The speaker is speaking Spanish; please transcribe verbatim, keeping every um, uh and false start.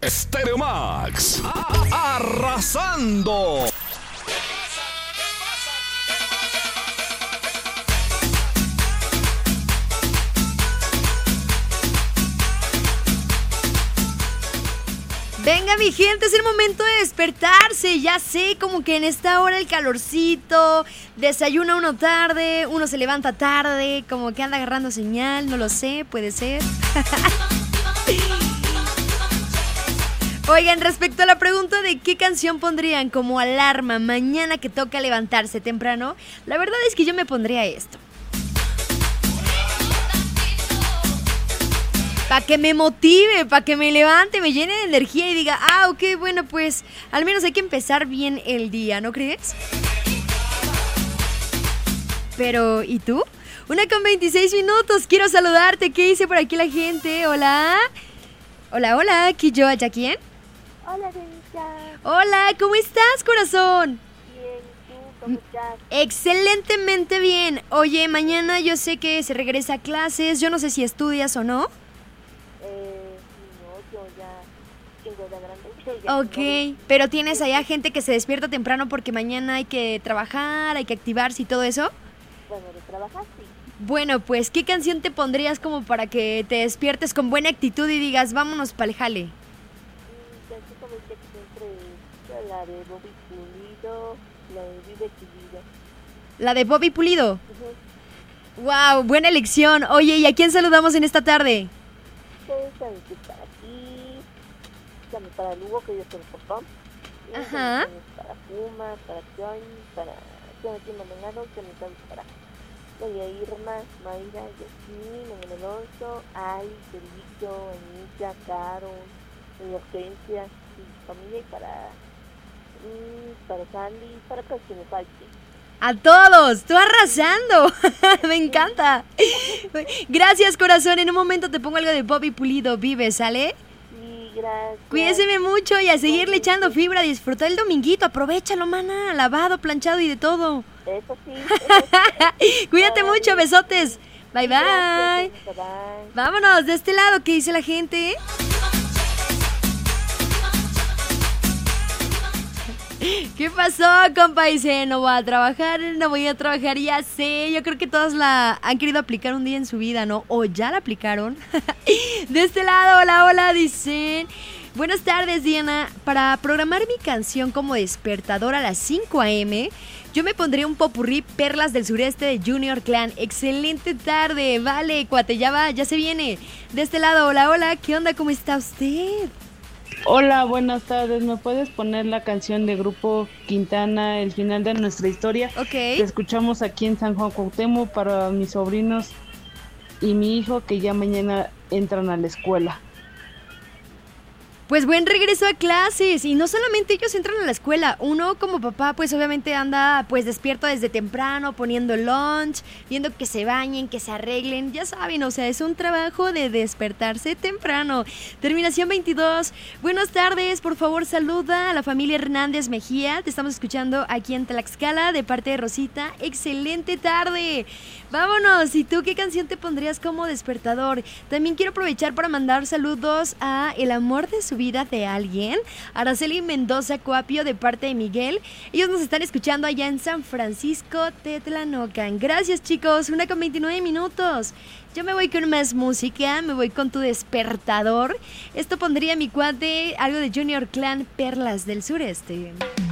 Stereo Max, a- arrasando. Venga, mi gente, es el momento de despertarse. Ya sé, como que en esta hora el calorcito, desayuna uno tarde, uno se levanta tarde, como que anda agarrando señal, no lo sé, puede ser. Oigan, respecto a la pregunta de qué canción pondrían como alarma mañana que toca levantarse temprano, la verdad es que yo me pondría esto. Para que me motive, para que me levante, me llene de energía y diga, ah, ok, bueno, pues al menos hay que empezar bien el día, ¿no crees? Pero, ¿y tú? Una con veintiséis minutos, quiero saludarte. ¿Qué dice por aquí la gente? Hola. Hola, hola, ¿aquí yo, allá quién? Hola, Denisa. Hola, ¿cómo estás, corazón? Bien, ¿tú cómo estás? Excelentemente bien. Oye, mañana yo sé que se regresa a clases, yo no sé si estudias o no. Eh, no, yo ya tengo la grande. Ok, pero tienes allá gente que se despierta temprano porque mañana hay que trabajar, hay que activarse y todo eso. Bueno, de trabajar sí. Bueno, pues, ¿qué canción te pondrías como para que te despiertes con buena actitud y digas, vámonos pa'l jale? Mm, así como que siempre escucho la de Bobby Pulido, la de Vive tu vida. La de Bobby Pulido. Uh-huh. Wow, buena elección. Oye, ¿y a quién saludamos en esta tarde? Ustedes saben que para aquí, también para Lugo, que yo soy el papá. Y Ajá. también para Puma, para Joy, para Jonathan Maldonado, que me sabe para Doña Irma, Mayra, Yasmín, Manuel Alonso, Ali, Felito, Anita, Caro, Doña Hortensia, y su familia, y para, mm, para Sandy, para todos que me falten. A todos, tú arrasando. Me encanta. Gracias, corazón. En un momento te pongo algo de Bobby Pulido. Vive, ¿sale? Sí, gracias. Cuídeseme mucho y a seguirle echando fibra, a disfrutar el dominguito. Aprovechalo, mana. Lavado, planchado y de todo. Eso sí. Eso sí. Cuídate mucho, besotes. Bye, bye. Gracias, bye. Vámonos, de este lado, ¿qué dice la gente? ¿Qué pasó, compa? Dice, no voy a trabajar, no voy a trabajar, ya sé. Yo creo que todas la han querido aplicar un día en su vida, ¿no? O ya la aplicaron. De este lado, hola, hola, dicen. Buenas tardes, Diana. Para programar mi canción como despertador a las cinco a.m., yo me pondría un popurrí Perlas del Sureste de Junior Clan. Excelente tarde, vale, cuate, ya va, ya se viene. De este lado, hola, hola, ¿qué onda? ¿Cómo está usted? Hola, buenas tardes. ¿Me puedes poner la canción de Grupo Quintana, El final de nuestra historia? Ok. Que escuchamos aquí en San Juan Cuauhtémoc para mis sobrinos y mi hijo que ya mañana entran a la escuela. Pues buen regreso a clases, y no solamente ellos entran a la escuela, uno como papá pues obviamente anda pues despierto desde temprano, poniendo lunch, viendo que se bañen, que se arreglen, ya saben, o sea, es un trabajo de despertarse temprano. Terminación veintidós, buenas tardes, por favor saluda a la familia Hernández Mejía, te estamos escuchando aquí en Tlaxcala de parte de Rosita, excelente tarde. Vámonos, ¿y tú qué canción te pondrías como despertador? También quiero aprovechar para mandar saludos a El amor de su vida de alguien, Araceli Mendoza Coapio de parte de Miguel. Ellos nos están escuchando allá en San Francisco Tetlanocan. Gracias, chicos, una con veintinueve minutos. Yo me voy con más música, me voy con tu despertador. Esto pondría mi cuate, algo de Junior Clan, Perlas del Sureste.